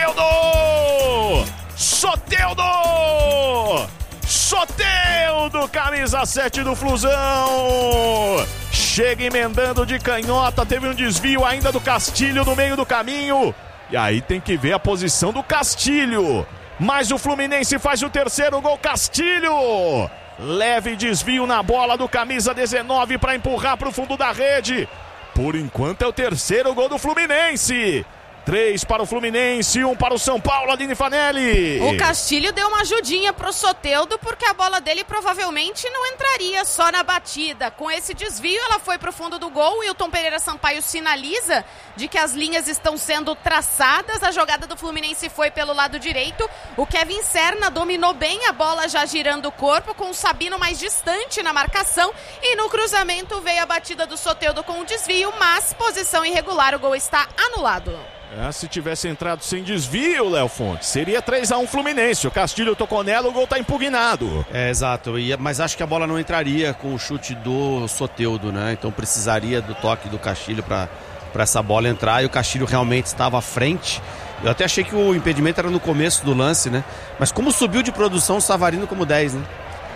Soteldo! Soteldo, camisa 7 do Flusão. Chega emendando de canhota, teve um desvio ainda do Castilho no meio do caminho. E aí tem que ver a posição do Castilho. Mas o Fluminense faz o terceiro gol, Castilho. Leve desvio na bola do camisa 19 para empurrar para o fundo da rede. Por enquanto é o terceiro gol do Fluminense. 3 para o Fluminense, 1 para o São Paulo, Aline Fanelli. O Castilho deu uma ajudinha pro Soteldo, porque a bola dele provavelmente não entraria só na batida. Com esse desvio, ela foi pro fundo do gol. E o Tom Pereira Sampaio sinaliza de que as linhas estão sendo traçadas. A jogada do Fluminense foi pelo lado direito. O Kevin Serna dominou bem a bola, já girando o corpo, com o Sabino mais distante na marcação. E no cruzamento veio a batida do Soteldo com o desvio, mas posição irregular, o gol está anulado. Se tivesse entrado sem desvio, Léo Fontes, seria 3-1 Fluminense. O Castilho tocou nela, o gol tá impugnado. Exato, mas acho que a bola não entraria com o chute do Soteldo, né? Então precisaria do toque do Castilho para essa bola entrar, e o Castilho realmente estava à frente. Eu até achei que o impedimento era no começo do lance, né? Mas como subiu de produção o Savarino como 10, né?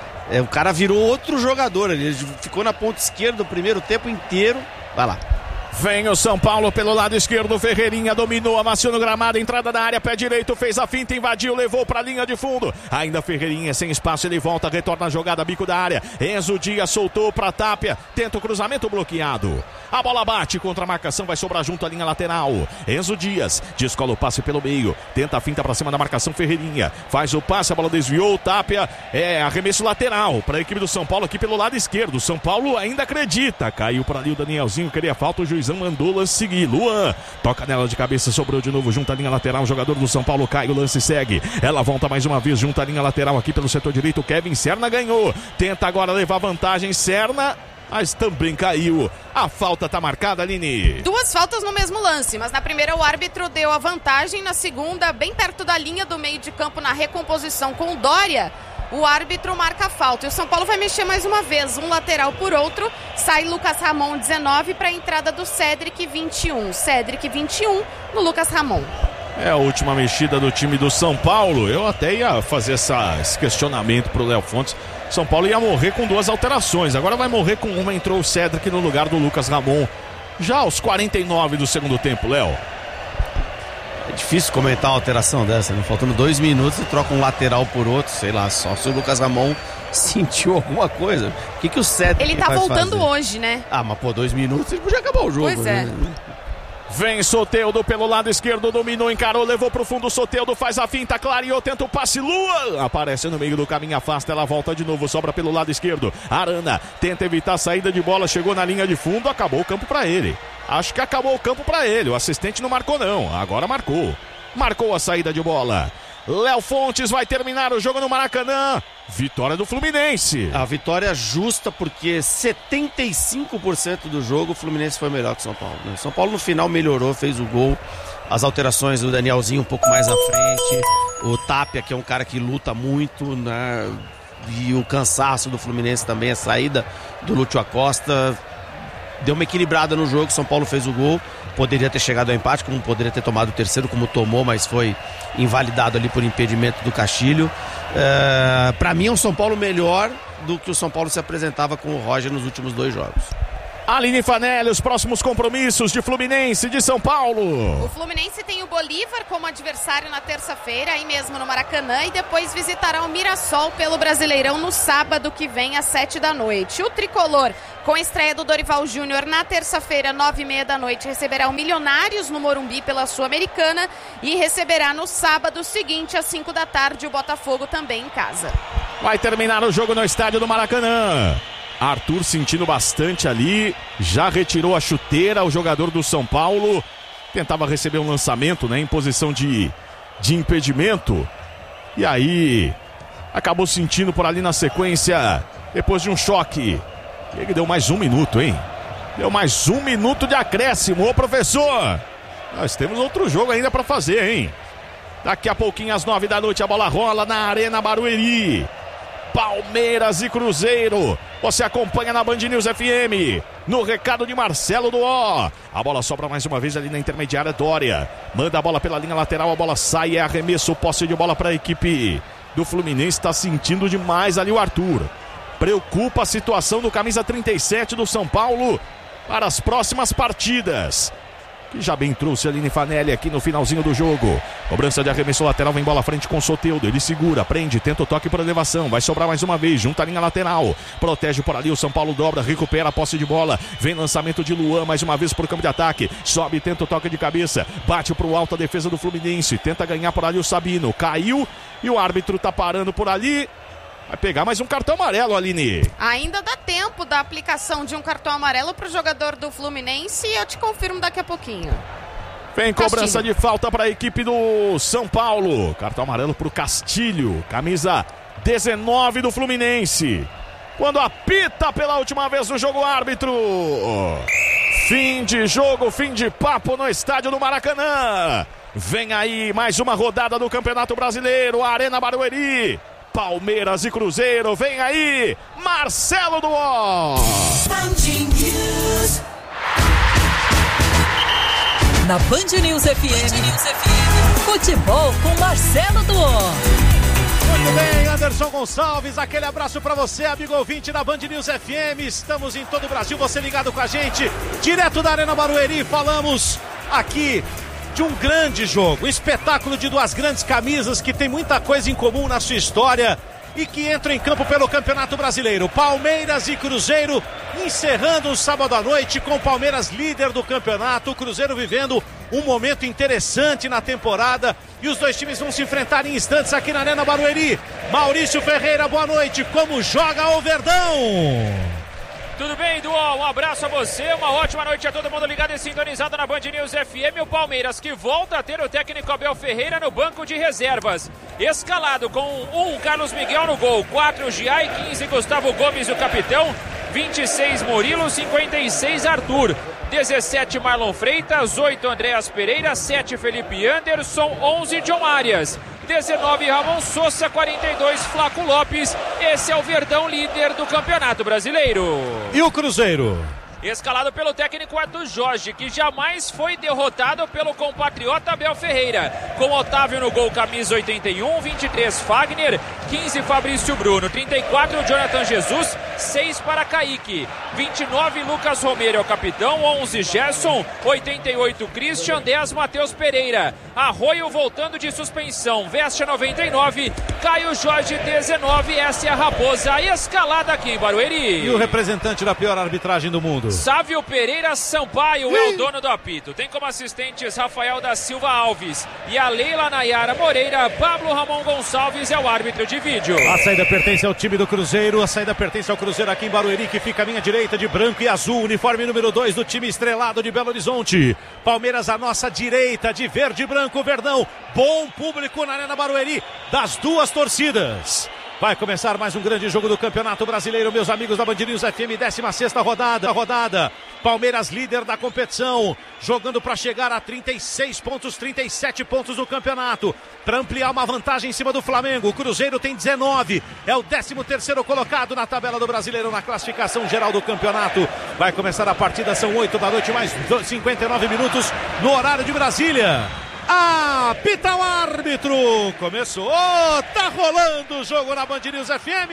O cara virou outro jogador ali, ele ficou na ponta esquerda o primeiro tempo inteiro. Vai lá. Vem o São Paulo pelo lado esquerdo, Ferreirinha dominou, amaciou no gramado, entrada da área, pé direito, fez a finta, invadiu, levou pra linha de fundo. Ainda Ferreirinha sem espaço, ele volta, retorna a jogada, bico da área. Enzo Dias soltou pra Tapia, tenta o cruzamento bloqueado. A bola bate contra a marcação, vai sobrar junto à linha lateral. Enzo Dias descola o passe pelo meio, tenta a finta pra cima da marcação, Ferreirinha faz o passe, a bola desviou, Tapia, arremesso lateral pra equipe do São Paulo aqui pelo lado esquerdo. São Paulo ainda acredita, caiu para ali o Danielzinho, queria falta, o juizão mandou o lance seguir. Luan toca nela de cabeça, sobrou de novo junto à linha lateral, o jogador do São Paulo cai, o lance segue, ela volta mais uma vez junto à linha lateral aqui pelo setor direito. Kevin Serna ganhou, tenta agora levar vantagem, Serna, mas também caiu. A falta tá marcada, Aline. 2 faltas no mesmo lance, mas na primeira o árbitro deu a vantagem, na segunda, bem perto da linha do meio de campo, na recomposição com o Dória, o árbitro marca a falta. E o São Paulo vai mexer mais uma vez, um lateral por outro. Sai Lucas Ramon, 19, para a entrada do Cédric, 21. Cédric, 21, no Lucas Ramon. É a última mexida do time do São Paulo. Eu até ia fazer esse questionamento pro Léo Fontes. São Paulo ia morrer com 2 alterações. Agora vai morrer com uma. Entrou o Cédric no lugar do Lucas Ramon. Já aos 49 do segundo tempo, Léo. É difícil comentar uma alteração dessa, né? Faltando 2 minutos e troca um lateral por outro. Sei lá, só se o Lucas Ramon sentiu alguma coisa. O que o Cédric ele tá voltando fazer? Hoje, né? Mas 2 minutos ele podia acabar o jogo. Pois é. Né? Vem Soteldo pelo lado esquerdo, dominou, encarou, levou pro fundo, Soteldo faz a finta, clareou, tenta o passe, Lua aparece no meio do caminho, afasta, ela volta de novo, sobra pelo lado esquerdo, Arana tenta evitar a saída de bola, chegou na linha de fundo, acabou o campo pra ele. Acho que acabou o campo pra ele, o assistente não marcou não, agora marcou a saída de bola. Léo Fontes vai terminar o jogo no Maracanã. Vitória do Fluminense. A vitória justa, porque 75% do jogo o Fluminense foi melhor que o São Paulo, né? São Paulo no final melhorou, fez o gol. As alterações do Danielzinho um pouco mais à frente. O Tapia, que é um cara que luta muito, né? E o cansaço do Fluminense também, a saída do Lúcio Acosta. Deu uma equilibrada no jogo, São Paulo fez o gol. Poderia ter chegado ao empate, como poderia ter tomado o terceiro, como tomou, mas foi invalidado ali por impedimento do Castilho. Para mim é um São Paulo melhor do que o São Paulo se apresentava com o Roger nos últimos 2 jogos. Aline Fanelli, os próximos compromissos de Fluminense de São Paulo. O Fluminense tem o Bolívar como adversário na terça-feira, aí mesmo no Maracanã, e depois visitará o Mirassol pelo Brasileirão no sábado que vem às 7 da noite. O Tricolor, com a estreia do Dorival Júnior na terça-feira, 9h30 da noite, receberá o Milionários no Morumbi pela Sul-Americana e receberá no sábado seguinte, às 5 da tarde, o Botafogo também em casa. Vai terminar o jogo no estádio do Maracanã. Arthur sentindo bastante ali, já retirou a chuteira, o jogador do São Paulo tentava receber um lançamento, né, em posição de impedimento, e aí acabou sentindo por ali na sequência, depois de um choque. Ele deu mais 1 minuto, hein? Deu mais 1 minuto de acréscimo. Ô, professor, nós temos outro jogo ainda pra fazer, hein? Daqui a pouquinho, às 9 da noite, a bola rola na Arena Barueri. Palmeiras e Cruzeiro. Você acompanha na Band News FM. No recado de Marcelo Duó. A bola sobra mais uma vez ali na intermediária. Dória manda a bola pela linha lateral. A bola sai, é arremesso, posse de bola para a equipe do Fluminense. Está sentindo demais ali o Arthur. Preocupa a situação do camisa 37 do São Paulo para as próximas partidas. Que já bem trouxe ali Fanelli aqui no finalzinho do jogo. Cobrança de arremesso lateral, vem bola à frente com o Soteldo. Ele segura, prende, tenta o toque por elevação. Vai sobrar mais uma vez, junta a linha lateral. Protege por ali, o São Paulo dobra, recupera a posse de bola. Vem lançamento de Luan mais uma vez por campo de ataque. Sobe, tenta o toque de cabeça. Bate pro alto a defesa do Fluminense. Tenta ganhar por ali o Sabino. Caiu e o árbitro tá parando por ali. Vai pegar mais um cartão amarelo, Aline. Ainda dá tempo da aplicação de um cartão amarelo para o jogador do Fluminense e eu te confirmo daqui a pouquinho. Vem cobrança de falta para a equipe do São Paulo. Cartão amarelo para o Castilho, camisa 19 do Fluminense. Quando apita pela última vez no jogo, árbitro. Fim de jogo, fim de papo no estádio do Maracanã. Vem aí mais uma rodada do Campeonato Brasileiro, Arena Barueri. Palmeiras e Cruzeiro, vem aí, Marcelo Duó. Na Band News FM, futebol com Marcelo Duó. Muito bem, Anderson Gonçalves, aquele abraço para você, amigo ouvinte da Band News FM. Estamos em todo o Brasil, você ligado com a gente, direto da Arena Barueri. Falamos aqui de um grande jogo, um espetáculo de duas grandes camisas que tem muita coisa em comum na sua história e que entram em campo pelo Campeonato Brasileiro. Palmeiras e Cruzeiro encerrando o sábado à noite com o Palmeiras líder do campeonato, o Cruzeiro vivendo um momento interessante na temporada e os dois times vão se enfrentar em instantes aqui na Arena Barueri. Maurício Ferreira, boa noite, como joga o Verdão? Tudo bem, Duó? Um abraço a você, uma ótima noite a todo mundo ligado e sintonizado na Band News FM. O Palmeiras que volta a ter o técnico Abel Ferreira no banco de reservas. Escalado com 1 Carlos Miguel no gol, 4 Giai, 15 Gustavo Gomes, o capitão, 26 Murilo, 56 Arthur, 17 Marlon Freitas, 8 Andréas Pereira, 7 Felipe Anderson, 11 John Arias, 19 Ramon Sousa, 42 Flaco Lopes. Esse é o Verdão líder do Campeonato Brasileiro. E o Cruzeiro? Escalado pelo técnico Arthur Jorge, que jamais foi derrotado pelo compatriota Abel Ferreira. Com Otávio no gol, camisa 81, 23 Fagner, 15 Fabrício Bruno, 34 Jonathan Jesus, 6 para Kaique, 29 Lucas Romero é o capitão, 11 Gerson, 88 Christian, 10 Matheus Pereira. Arroio voltando de suspensão, veste 99, Caio Jorge 19, essa é a Raposa escalada aqui em Barueri. E o representante da pior arbitragem do mundo? Sávio Pereira Sampaio é o dono do apito. Tem como assistentes Rafael da Silva Alves e a Leila Nayara Moreira. Pablo Ramon Gonçalves é o árbitro de vídeo. A saída pertence ao time do Cruzeiro. A saída pertence ao Cruzeiro aqui em Barueri, que fica à minha direita de branco e azul. Uniforme número 2 do time estrelado de Belo Horizonte. Palmeiras à nossa direita de verde e branco, Verdão. Bom público na Arena Barueri das duas torcidas. Vai começar mais um grande jogo do Campeonato Brasileiro, meus amigos da Band News FM, 16ª rodada. Palmeiras líder da competição, jogando para chegar a 36 pontos, 37 pontos no campeonato, para ampliar uma vantagem em cima do Flamengo. O Cruzeiro tem 19, é o 13º colocado na tabela do Brasileiro, na classificação geral do campeonato. Vai começar a partida, são 8 da noite, mais 59 minutos no horário de Brasília. Apita o árbitro, começou, tá rolando o jogo na Band News FM.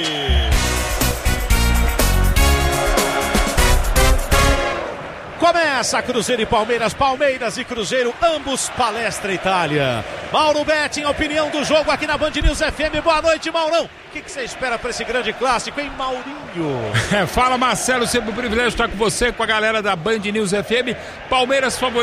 Começa Cruzeiro e Palmeiras, Palmeiras e Cruzeiro, ambos Palestra Itália. Mauro Betting, a opinião do jogo aqui na Band News FM. Boa noite, Maurão. O que você espera para esse grande clássico, hein, Maurinho? Fala, Marcelo, sempre um privilégio estar com você, com a galera da Band News FM. Palmeiras favorito.